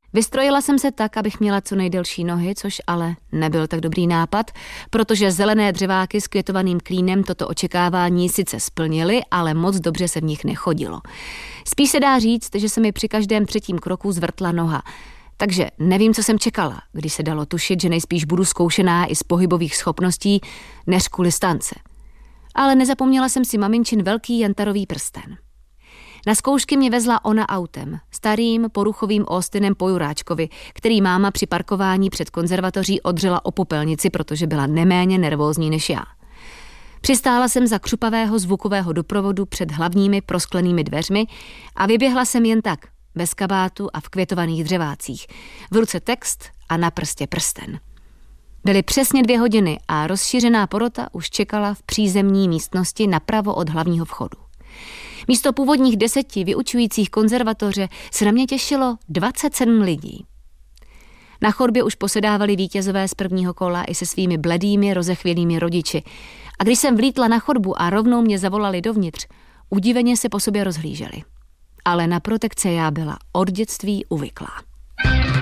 Vystrojila jsem se tak, abych měla co nejdelší nohy, což ale nebyl tak dobrý nápad, protože zelené dřeváky s květovaným klínem toto očekávání sice splnily, ale moc dobře se v nich nechodilo. Spíš se dá říct, že se mi při každém třetím kroku zvrtla noha. Takže nevím, co jsem čekala, když se dalo tušit, že nejspíš budu zkoušená i z pohybových schopností, než kvůli stance. Ale nezapomněla jsem si maminčin velký jantarový prsten. Na zkoušky mě vezla ona autem, starým poruchovým Austinem po Juráčkovi, který máma při parkování před konzervatoří odřela o popelnici, protože byla neméně nervózní než já. Přistála jsem za křupavého zvukového doprovodu před hlavními prosklenými dveřmi a vyběhla jsem jen tak, bez kabátu a v květovaných dřevácích. V ruce text a na prstě prsten. Byly přesně 2 hodiny a rozšířená porota už čekala v přízemní místnosti napravo od hlavního vchodu. Místo původních 10 vyučujících konzervatoře se na mě těšilo 27 lidí. Na chodbě už posedávali vítězové z prvního kola i se svými bledými, rozechvělými rodiči. A když jsem vlítla na chodbu a rovnou mě zavolali dovnitř, udiveně se po sobě rozhlíželi. Ale na protekce já byla od dětství uvyklá.